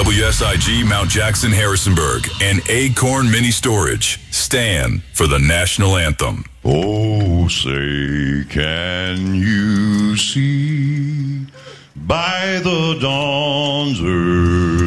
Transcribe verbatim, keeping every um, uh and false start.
W S I G Mount Jackson Harrisonburg and Acorn Mini Storage stand for the national anthem. Oh, say, can you see by the dawn's early